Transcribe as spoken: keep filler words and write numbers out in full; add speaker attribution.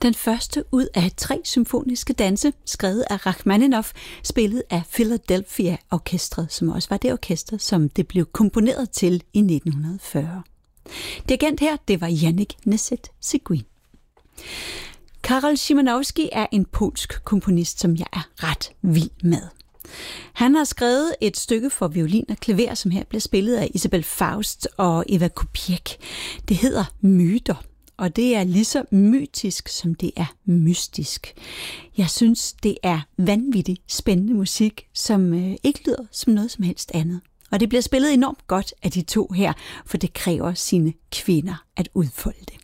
Speaker 1: Den første ud af tre symfoniske danse, skrevet af Rachmaninoff, spillet af Philadelphia Orkestret, som også var det orkester, som det blev komponeret til i nitten fyrre. Dirigent her, det var Janik Nézet-Séguin. Karol Szymanowski er en polsk komponist, som jeg er ret vild med. Han har skrevet et stykke for violin og klaver, som her bliver spillet af Isabel Faust og Eva Kupiec. Det hedder Myter, og det er lige så mytisk, som det er mystisk. Jeg synes, det er vanvittigt spændende musik, som øh, ikke lyder som noget som helst andet. Og det bliver spillet enormt godt af de to her, for det kræver sine kvinder at udfolde det.